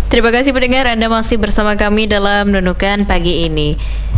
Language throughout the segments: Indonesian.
Terima kasih pendengar, Anda masih bersama kami dalam Nunukan Pagi ini.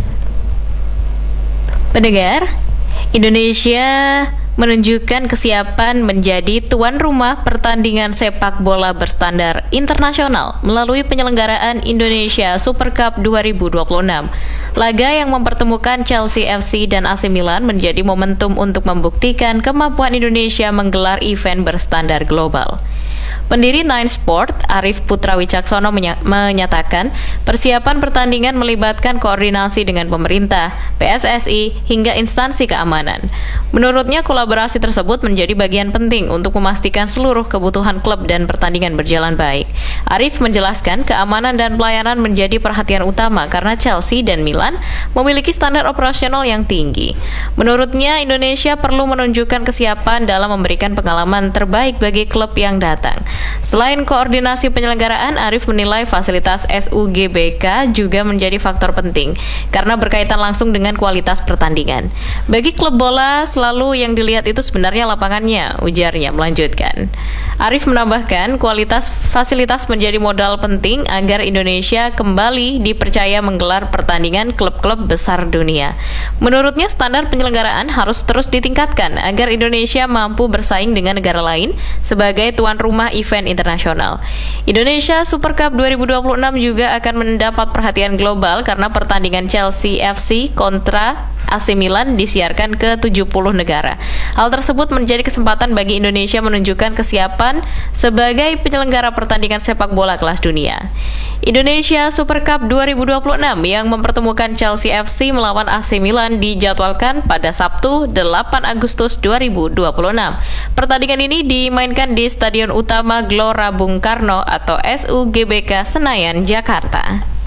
Pendengar, Indonesia menunjukkan kesiapan menjadi tuan rumah pertandingan sepak bola berstandar internasional melalui penyelenggaraan Indonesia Super Cup 2026. Laga yang mempertemukan Chelsea FC dan AC Milan menjadi momentum untuk membuktikan kemampuan Indonesia menggelar event berstandar global. Pendiri Nine Sport, Arif Putra Wicaksono menyatakan persiapan pertandingan melibatkan koordinasi dengan pemerintah, PSSI, hingga instansi keamanan. Menurutnya, kolaborasi tersebut menjadi bagian penting untuk memastikan seluruh kebutuhan klub dan pertandingan berjalan baik. Arif menjelaskan keamanan dan pelayanan menjadi perhatian utama karena Chelsea dan Milan memiliki standar operasional yang tinggi. Menurutnya, Indonesia perlu menunjukkan kesiapan dalam memberikan pengalaman terbaik bagi klub yang datang. Selain koordinasi penyelenggaraan, Arif menilai fasilitas SUGBK juga menjadi faktor penting karena berkaitan langsung dengan kualitas pertandingan. Bagi klub bola, selalu yang dilihat itu sebenarnya lapangannya, ujarnya melanjutkan. Arif menambahkan, kualitas fasilitas menjadi modal penting agar Indonesia kembali dipercaya menggelar pertandingan klub-klub besar dunia. Menurutnya, standar penyelenggaraan harus terus ditingkatkan agar Indonesia mampu bersaing dengan negara lain sebagai tuan rumah event internasional. Indonesia Super Cup 2026 juga akan mendapat perhatian global karena pertandingan Chelsea FC kontra AC Milan disiarkan ke 70 negara. Hal tersebut menjadi kesempatan bagi Indonesia menunjukkan kesiapan sebagai penyelenggara pertandingan sepak bola kelas dunia. Indonesia Super Cup 2026 yang mempertemukan Chelsea FC melawan AC Milan dijadwalkan pada Sabtu 8 Agustus 2026. Pertandingan ini dimainkan di Stadion Utama Gelora Bung Karno atau SUGBK Senayan, Jakarta.